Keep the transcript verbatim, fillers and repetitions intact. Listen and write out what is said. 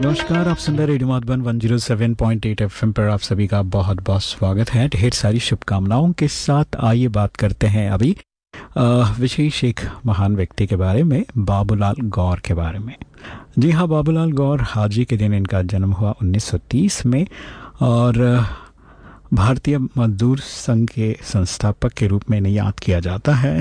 नमस्कार, आप सुन रहे रेडियो मधुबन एक सौ सात पॉइंट आठ एफएम पर। आप सभी का बहुत बहुत स्वागत है। ढेर सारी शुभकामनाओं के साथ आइए बात करते हैं अभी अ, विशेष एक महान व्यक्ति के बारे में, बाबूलाल गौर के बारे में। जी हाँ, बाबूलाल गौर, आज ही के दिन इनका जन्म हुआ उन्नीस सौ तीस में और अ, भारतीय मजदूर संघ के संस्थापक के रूप में इन्हें याद किया जाता है।